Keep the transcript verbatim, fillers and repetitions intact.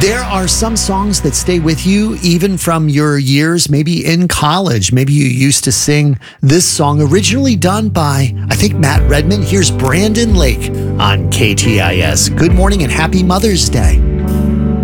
There are some songs that stay with you even from your years, maybe in college. Maybe you used to sing this song, originally done by, I think, Matt Redman. Here's Brandon Lake on K T I S. Good morning and happy Mother's Day.